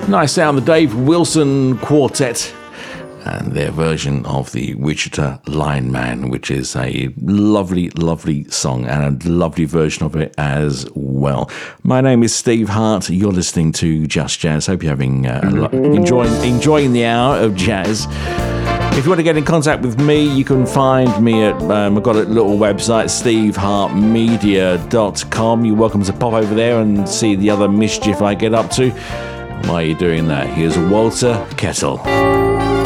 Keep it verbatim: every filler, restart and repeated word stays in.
Nice sound, the Dave Wilson Quartet and their version of the Wichita Lineman, which is a lovely, lovely song and a lovely version of it as well. My name is Steve Hart. You're listening to Just Jazz. Hope you're having uh, a lo- enjoying enjoying the hour of jazz. If you want to get in contact with me, you can find me at, um, I've got a little website, steve hart media dot com. You're welcome to pop over there and see the other mischief I get up to. While you're doing that, here's Walter Kettle.